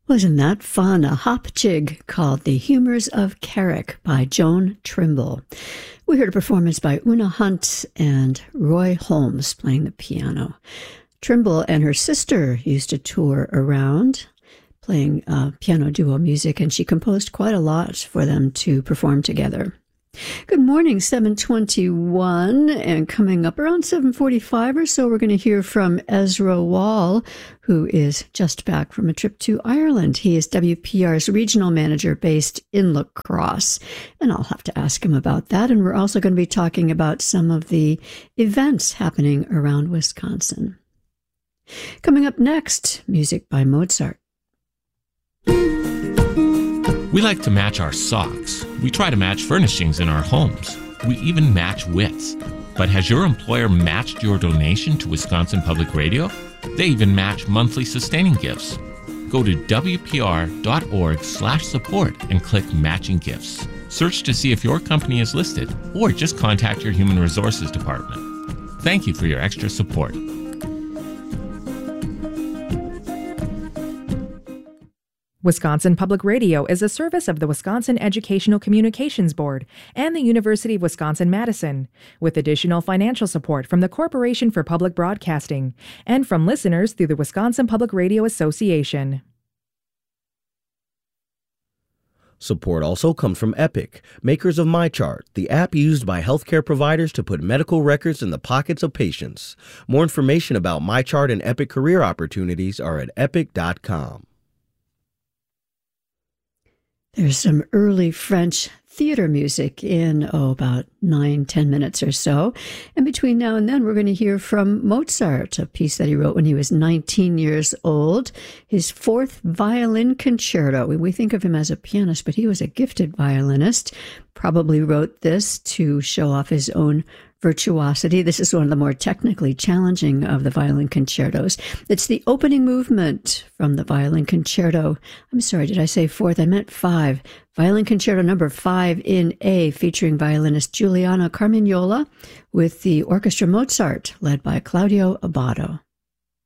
Wasn't that fun? A hop jig called The Humors of Carrick by Joan Trimble. We heard a performance by Una Hunt and Roy Holmes playing the piano. Trimble and her sister used to tour around playing piano duo music, and she composed quite a lot for them to perform together. Good morning, 7:21, and coming up around 7:45 or so, we're going to hear from Ezra Wall, who is just back from a trip to Ireland. He is WPR's regional manager based in La Crosse, and I'll have to ask him about that. And we're also going to be talking about some of the events happening around Wisconsin. Coming up next, music by Mozart. We like to match our socks. We try to match furnishings in our homes. We even match wits. But has your employer matched your donation to Wisconsin Public Radio? They even match monthly sustaining gifts. Go to wpr.org/support and click Matching Gifts. Search to see if your company is listed, or just contact your Human Resources Department. Thank you for your extra support. Wisconsin Public Radio is a service of the Wisconsin Educational Communications Board and the University of Wisconsin-Madison, with additional financial support from the Corporation for Public Broadcasting and from listeners through the Wisconsin Public Radio Association. Support also comes from Epic, makers of MyChart, the app used by healthcare providers to put medical records in the pockets of patients. More information about MyChart and Epic career opportunities are at epic.com. There's some early French theater music in, about 9-10 minutes or so. And between now and then, we're going to hear from Mozart, a piece that he wrote when he was 19 years old, his fourth violin concerto. We think of him as a pianist, but he was a gifted violinist, probably wrote this to show off his own virtuosity. This is one of the more technically challenging of the violin concertos. It's the opening movement from the violin concerto. I'm sorry, did I say fourth? I meant 5. Violin concerto number 5 in A, featuring violinist Giuliano Carmignola with the Orchestra Mozart, led by Claudio Abbado.